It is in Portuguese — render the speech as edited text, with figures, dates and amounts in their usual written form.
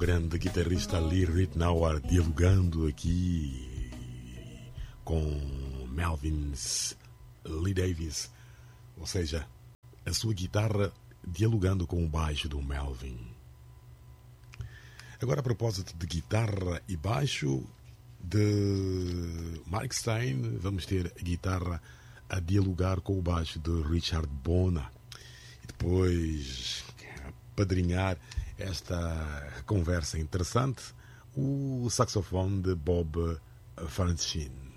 grande guitarrista Lee Ritenour dialogando aqui com Lee Davis, ou seja, a sua guitarra dialogando com o baixo do Melvin. Agora, a propósito de guitarra e baixo de Mark Stein, vamos ter a guitarra a dialogar com o baixo de Richard Bona e depois apadrinhar esta conversa interessante o saxofone de Bob Franzin.